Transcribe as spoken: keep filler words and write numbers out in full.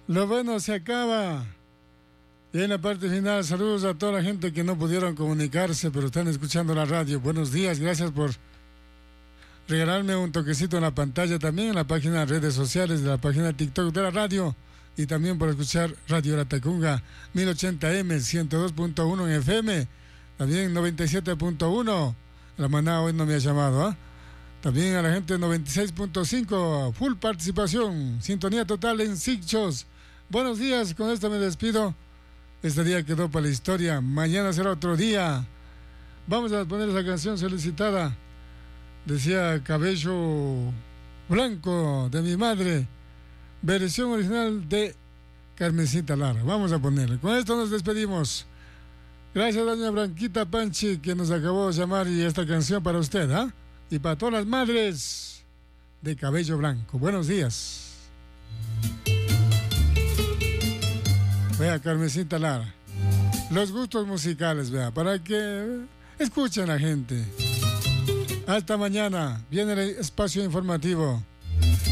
Lo bueno se acaba. Y en la parte final, saludos a toda la gente que no pudieron comunicarse, pero están escuchando la radio. Buenos días, gracias por regalarme un toquecito en la pantalla, también en la página de redes sociales, de la página TikTok de la radio, y también por escuchar Radio Latacunga mil ochenta eme, ciento dos punto uno en F M, también noventa y siete punto uno. La maná hoy no me ha llamado, ¿ah? ¿eh? También a la gente de noventa y seis punto cinco, full participación, sintonía total en Sigchos. Buenos días, con esto me despido. Este día quedó para la historia, mañana será otro día. Vamos a poner esa canción solicitada. Decía Cabello Blanco, de mi madre, versión original de Carmencita Lara. Vamos a ponerle. Con esto nos despedimos. Gracias a doña Blanquita Panchi, que nos acabó de llamar, y esta canción para usted, ¿ah? ¿eh? Y para todas las madres de Cabello Blanco. Buenos días. Vea, Carmencita Lara. Los gustos musicales, vea, para que escuchen a la gente. Hasta mañana. Viene el espacio informativo.